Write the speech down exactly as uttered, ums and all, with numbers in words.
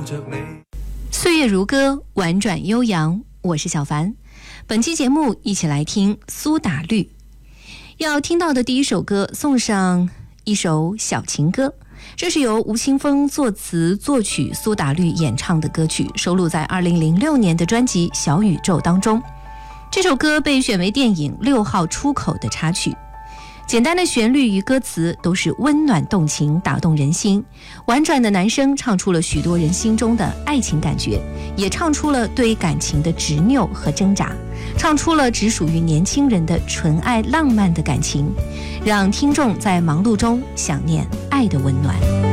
着你。 岁月如歌，婉转悠扬，我是小凡。本期节目一起来听苏打绿。要听到的第一首歌，送上一首小情歌，这是由吴青峰作词作曲，苏打绿演唱的歌曲，收录在二零零六年的专辑《小宇宙》当中。这首歌被选为电影《六号出口》的插曲。简单的旋律与歌词都是温暖动情，打动人心。婉转的男声唱出了许多人心中的爱情感觉，也唱出了对感情的执拗和挣扎，唱出了只属于年轻人的纯爱浪漫的感情，让听众在忙碌中想念爱的温暖。